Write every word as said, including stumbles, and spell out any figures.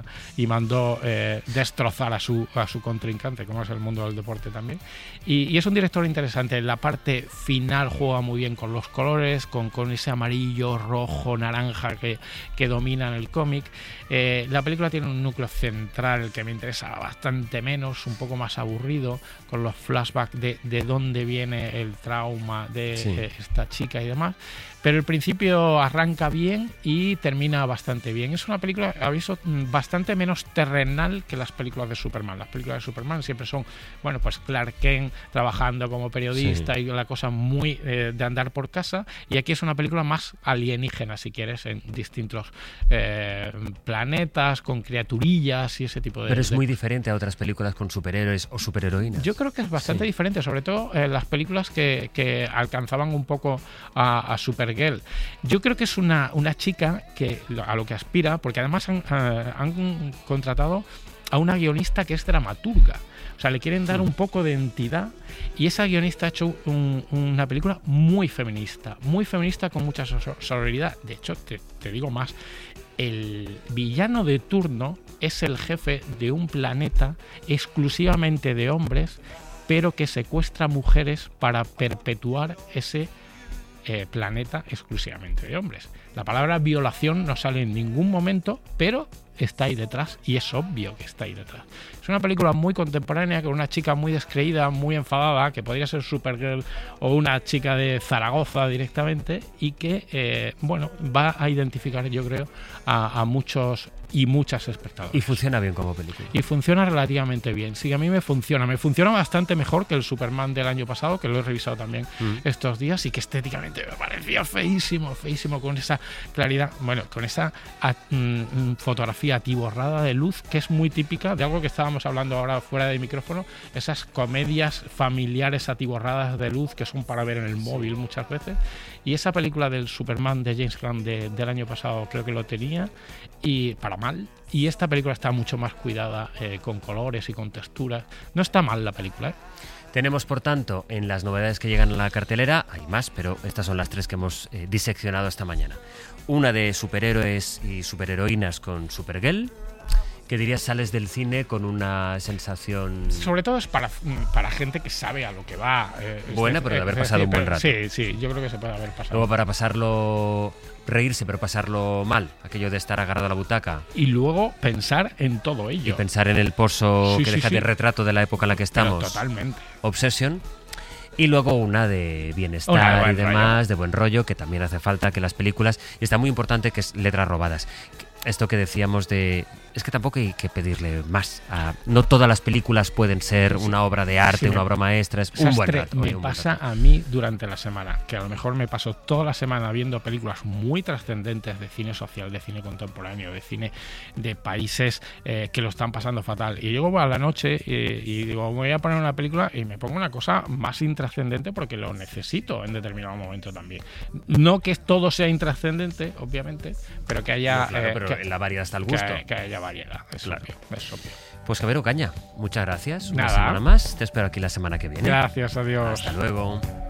uh, y mandó eh, destrozar a su, a su contrincante, como es el mundo del deporte también. Y, y es un director interesante. La parte final juega muy bien con los colores, con, con ese amarillo, rojo, naranja que, que domina en el cómic. Eh, la película tiene un núcleo central que me interesa bastante menos, un poco más aburrido, con los flashbacks de, de dónde viene el trauma de sí. eh, esta chica y demás. Pero el principio arranca bien y termina bastante bien. Es una película, aviso, bastante menos terrenal que las películas de Superman. Las películas de Superman siempre son, bueno, pues Clark Kent trabajando como periodista sí. y la cosa muy eh, de andar por casa. Y aquí es una película más alienígena, si quieres, en distintos eh, planetas, con criaturillas y ese tipo de... Pero es de... muy diferente a otras películas con superhéroes o superheroínas. Yo creo que es bastante sí. diferente, sobre todo eh, las películas que, que alcanzaban un poco a, a Superman. Yo creo que es una, una chica que a lo que aspira, porque además han, uh, han contratado a una guionista que es dramaturga. O sea, le quieren dar un poco de entidad y esa guionista ha hecho un, una película muy feminista, muy feminista con mucha sororidad. De hecho, te, te digo más, el villano de turno es el jefe de un planeta exclusivamente de hombres, pero que secuestra mujeres para perpetuar ese Eh, planeta exclusivamente de hombres. La palabra violación no sale en ningún momento, pero está ahí detrás y es obvio que está ahí detrás. Es una película muy contemporánea con una chica muy descreída, muy enfadada, que podría ser Supergirl o una chica de Zaragoza directamente y que, eh, bueno, va a identificar, yo creo, a, a muchos y muchas espectadores. Y funciona bien como película. Y funciona relativamente bien. Sí, a mí me funciona. Me funciona bastante mejor que el Superman del año pasado, que lo he revisado también mm. estos días y que estéticamente me parecía feísimo, feísimo, con esa claridad, bueno, con esa a, mm, fotografía atiborrada de luz, que es muy típica de algo que estábamos hablando ahora fuera del micrófono, esas comedias familiares atiborradas de luz que son para ver en el móvil muchas veces. Y esa película del Superman de James Gunn de, del año pasado creo que lo tenía, y para mal. Y esta película está mucho más cuidada, eh, con colores y con texturas. No está mal la película, ¿eh? Tenemos, por tanto, en las novedades que llegan a la cartelera, hay más, pero estas son las tres que hemos eh, diseccionado esta mañana. Una de superhéroes y superheroínas con Supergirl, que dirías sales del cine con una sensación... Sobre todo es para, para gente que sabe a lo que va. Eh, Buena, es, pero de eh, haber es pasado decir, un buen pero, rato. Sí, sí, yo creo que se puede haber pasado. Luego para pasarlo... reírse, pero pasarlo mal, aquello de estar agarrado a la butaca. Y luego pensar en todo ello. Y pensar en el pozo sí, que sí, deja sí. de retrato de la época en la que estamos. Pero totalmente. Obsession. Y luego una de bienestar una de y demás, rollo. de buen rollo, que también hace falta que las películas... Y está muy importante, que es Letras robadas. Esto que decíamos de... Es que tampoco hay que pedirle más. A, no todas las películas pueden ser sí, una obra de arte, sí, una obra maestra. Es un buen rato. Me un pasa buen rato. a mí durante la semana, que a lo mejor me paso toda la semana viendo películas muy trascendentes de cine social, de cine contemporáneo, de cine de países eh, que lo están pasando fatal. Y llego a la noche eh, y digo, voy a poner una película y me pongo una cosa más intrascendente porque lo necesito en determinado momento también. No que todo sea intrascendente, obviamente, pero que haya... No, claro, eh, pero que, en la variedad está el gusto. Que, que haya variedad, es, claro. obvio, es obvio. Pues Javier Ocaña, muchas gracias. Una Nada. semana más. Te espero aquí la semana que viene. Gracias, adiós. Hasta luego.